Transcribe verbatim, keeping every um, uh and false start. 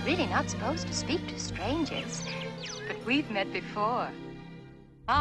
really not supposed to speak to strangers. But we've met before.